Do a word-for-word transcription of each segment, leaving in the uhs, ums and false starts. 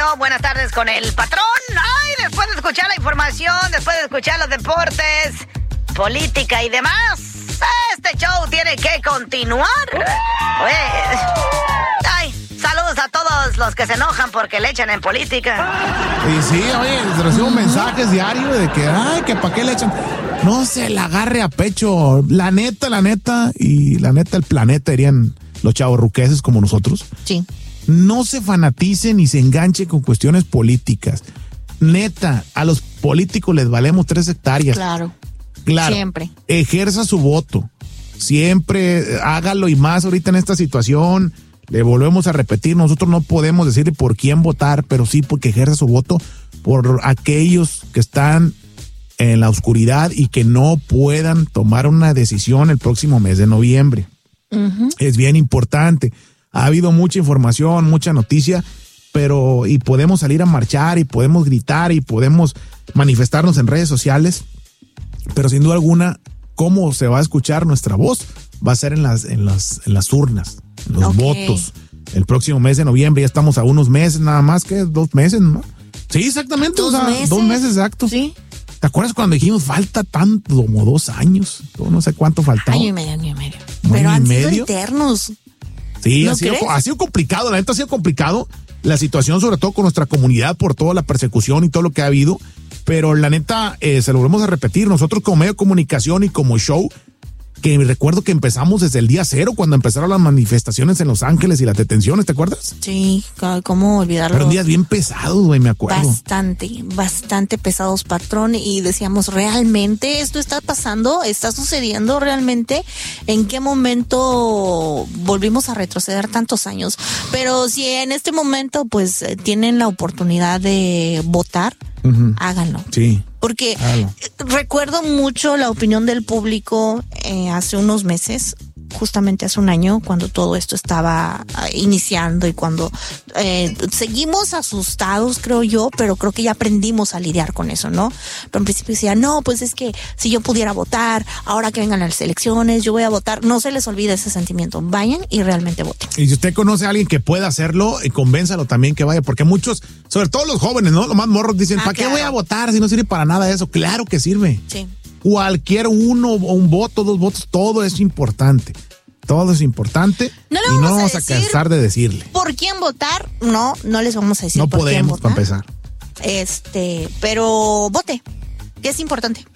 radio. Buenas tardes con el patrón. Ay, después de escuchar la información, después de escuchar los deportes, política y demás, este show tiene que continuar. Pues, ay, saludos a todos los que se enojan porque le echan en política. Y sí, oye, recibo mensajes diarios de que, ay, que para qué le echan. No se la agarre a pecho. La neta, la neta, y la neta, el planeta, dirían los chavorruqueses como nosotros. Sí. No se fanaticen ni se enganchen con cuestiones políticas. Neta, a los políticos les valemos tres hectáreas. Claro. Claro. Siempre. Ejerza su voto. Siempre hágalo, y más ahorita en esta situación. Le volvemos a repetir, nosotros no podemos decirle por quién votar, pero sí porque ejerza su voto por aquellos que están en la oscuridad y que no puedan tomar una decisión el próximo mes de noviembre. Uh-huh. Es bien importante. Ha habido mucha información, mucha noticia, pero y podemos salir a marchar y podemos gritar y podemos manifestarnos en redes sociales, pero sin duda alguna, cómo se va a escuchar nuestra voz va a ser en las en las en las urnas, en los okay. votos. El próximo mes de noviembre, ya estamos a unos meses nada más, que dos meses, ¿no? Sí, exactamente, dos, o sea, meses. dos meses exactos. Sí. ¿Te acuerdas cuando dijimos falta tanto, como dos años? No sé cuánto faltaba. Año y medio, año y medio. ¿Un Pero año han y sido medio? eternos. Sí, ¿No ha, sido, crees? ha sido complicado, la neta ha sido complicado la situación, sobre todo con nuestra comunidad, por toda la persecución y todo lo que ha habido. Pero la neta, eh, se lo volvemos a repetir, nosotros como medio de comunicación y como show, que recuerdo que empezamos desde el día cero, cuando empezaron las manifestaciones en Los Ángeles y las detenciones, ¿te acuerdas? Sí, ¿cómo olvidarlo? Fueron días bien pesados, güey, me acuerdo. Bastante, bastante pesados, patrón, y decíamos, ¿realmente esto está pasando? ¿Está sucediendo realmente? ¿En qué momento volvimos a retroceder tantos años? Pero si en este momento, pues, tienen la oportunidad de votar, uh-huh. háganlo. Sí. Porque Hágalo. recuerdo mucho la opinión del público eh, hace unos meses, justamente hace un año, cuando todo esto estaba uh, iniciando y cuando eh, seguimos asustados, creo yo, pero creo que ya aprendimos a lidiar con eso, ¿no? Pero en principio decía, no, pues es que si yo pudiera votar, ahora que vengan las elecciones, yo voy a votar. No se les olvide ese sentimiento. Vayan y realmente voten. Y si usted conoce a alguien que pueda hacerlo, eh, convénzalo también que vaya, porque muchos, sobre todo los jóvenes, ¿no? Los más morros dicen, ah, ¿para claro. qué voy a votar si no sirve para nada eso? Claro que sirve. Sí. Cualquier uno o un voto, dos votos, todo es importante. Todo es importante. No le y no vamos, vamos a, a cansar de decirle. ¿Por quién votar? No, no les vamos a decir no por podemos, quién votar. para empezar. Este, pero vote, que es importante.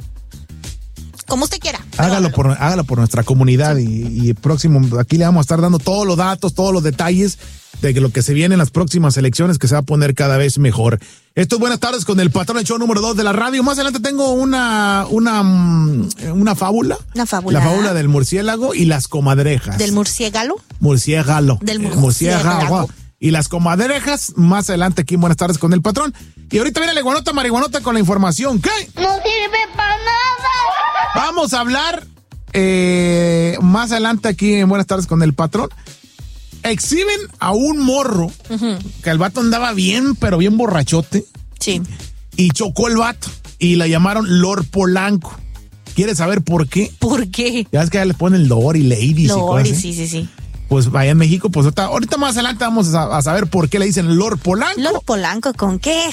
Como usted quiera. Hágalo por, hágalo por nuestra comunidad sí. y, y próximo, aquí le vamos a estar dando todos los datos, todos los detalles de lo que se viene en las próximas elecciones, que se va a poner cada vez mejor. Esto es Buenas Tardes con el patrón, el show número dos de la radio. Más adelante tengo una, una, una fábula. Una fábula. La fábula del murciélago y las comadrejas. ¿Del murciégalo? Murciégalo. Del murciélago. Y las comadrejas, más adelante aquí en Buenas Tardes con el patrón. Y ahorita viene la iguanota marihuanota con la información. ¿Qué? No sirve para nada. Vamos a hablar eh, más adelante aquí en Buenas Tardes con el patrón. Exhiben a un morro, uh-huh. que el vato andaba bien, pero bien borrachote. Sí. Y chocó el vato y la llamaron Lord Polanco. ¿Quieres saber por qué? ¿Por qué? Ya es que ya le ponen Lord y Ladies Lord, y cosas. sí, sí, sí. Pues vaya en México, pues ahorita, ahorita más adelante vamos a, a saber por qué le dicen Lord Polanco. Lord Polanco, ¿con qué?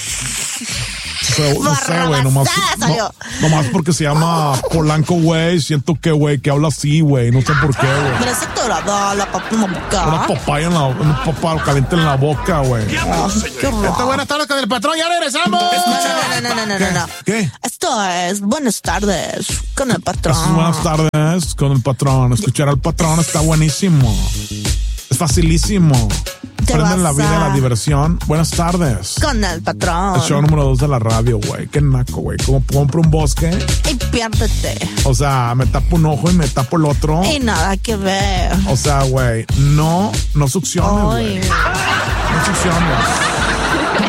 Pero, no sé, güey, nomás, no, nomás porque se llama Polanco, güey, siento que, güey, que habla así, güey, no sé por qué, güey. Pero ese torado, la papaya en la boca. Una papaya en la, una papaya caliente en la boca, güey. Oh, qué horror. Buenas tardes con el patrón, ya regresamos. No, no, no, no, no, ¿Qué? no, no. ¿Qué? Esto es Buenas Tardes con el patrón. Es buenas tardes con el patrón. Escuchar al patrón está buenísimo. Es facilísimo. Prenden la vida y la diversión. Buenas tardes. Con el patrón. El show número dos de la radio, güey. Qué naco, güey. Como compro un bosque. Y piérdete. O sea, me tapo un ojo y me tapo el otro. Y nada que ver. O sea, güey, no, no succiones, güey. No succiones.